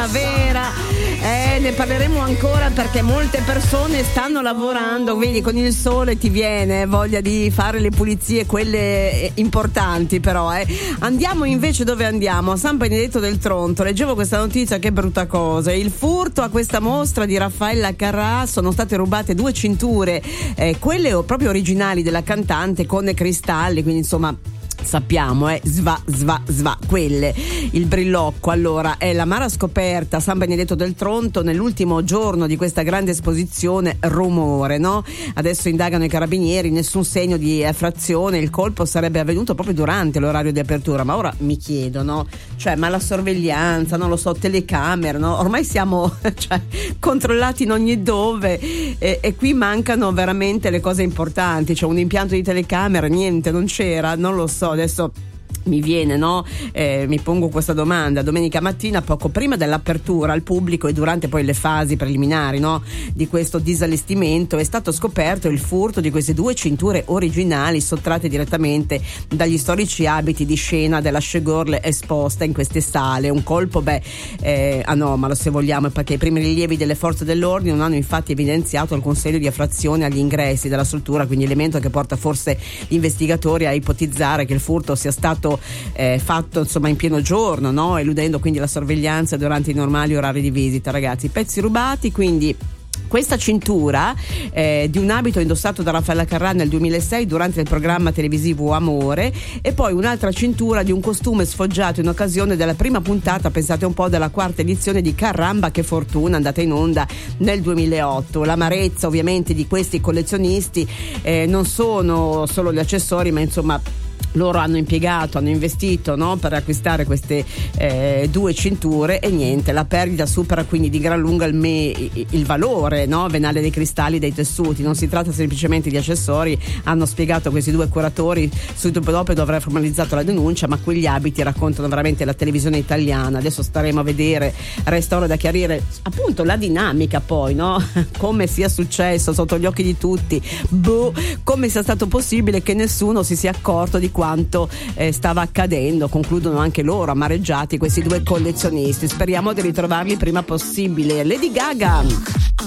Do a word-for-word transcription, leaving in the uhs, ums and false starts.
primavera. Eh, ne parleremo ancora perché molte persone stanno lavorando, vedi, con il sole ti viene voglia di fare le pulizie, quelle importanti però. Eh. Andiamo invece dove andiamo? A San Benedetto del Tronto. Leggevo questa notizia, che brutta cosa. Il furto a questa mostra di Raffaella Carrà, sono state rubate due cinture, eh, quelle proprio originali della cantante con cristalli, quindi insomma sappiamo, eh, sva, sva, sva, quelle. Il brillocco, allora, è l'amara scoperta a San Benedetto del Tronto nell'ultimo giorno di questa grande esposizione Rumore, no? Adesso indagano i carabinieri, nessun segno di effrazione, il colpo sarebbe avvenuto proprio durante l'orario di apertura, ma ora mi chiedo, no? Cioè, ma la sorveglianza, non lo so, telecamere, no? Ormai siamo cioè, controllati in ogni dove e, e qui mancano veramente le cose importanti, cioè un impianto di telecamera, niente, non c'era, non lo so. Adesso mi viene, no? Eh, mi pongo questa domanda. Domenica mattina, poco prima dell'apertura al pubblico e durante poi le fasi preliminari, no, di questo disallestimento, è stato scoperto il furto di queste due cinture originali sottratte direttamente dagli storici abiti di scena della Shegorle esposta in queste sale. Un colpo, beh, eh, anomalo se vogliamo, perché i primi rilievi delle forze dell'ordine non hanno infatti evidenziato alcun segno di effrazione agli ingressi della struttura, quindi elemento che porta forse gli investigatori a ipotizzare che il furto sia stato Eh, fatto insomma in pieno giorno, no? Eludendo quindi la sorveglianza durante i normali orari di visita. Ragazzi, pezzi rubati, quindi questa cintura eh, di un abito indossato da Raffaella Carrà nel duemilasei durante il programma televisivo Amore, e poi un'altra cintura di un costume sfoggiato in occasione della prima puntata, pensate un po', della quarta edizione di Caramba che fortuna, andata in onda nel duemilaotto. L'amarezza ovviamente di questi collezionisti eh, non sono solo gli accessori, ma insomma loro hanno impiegato, hanno investito, no, per acquistare queste eh, due cinture, e niente, la perdita supera quindi di gran lunga il, me, il valore, no, venale dei cristalli, dei tessuti. Non si tratta semplicemente di accessori, hanno spiegato questi due curatori. Subito dopo dovrà formalizzato la denuncia, ma quegli abiti raccontano veramente la televisione italiana. Adesso staremo a vedere, resta ora da chiarire appunto la dinamica poi, no, come sia successo sotto gli occhi di tutti, boh, come sia stato possibile che nessuno si sia accorto di quanto eh, stava accadendo. Concludono anche loro amareggiati questi due collezionisti. Speriamo di ritrovarli il prima possibile. Lady Gaga.